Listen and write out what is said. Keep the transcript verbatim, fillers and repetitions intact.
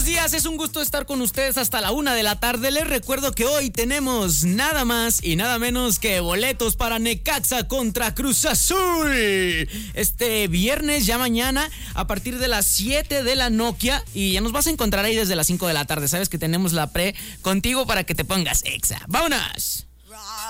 Días, es un gusto estar con ustedes hasta la una de la tarde. Les recuerdo que hoy tenemos nada más y nada menos que boletos para Necaxa contra Cruz Azul. Este viernes, ya mañana, a partir de las siete de la Nokia. Y ya nos vas a encontrar ahí desde las cinco de la tarde. Sabes que tenemos la pre contigo para que te pongas exa. ¡Vámonos!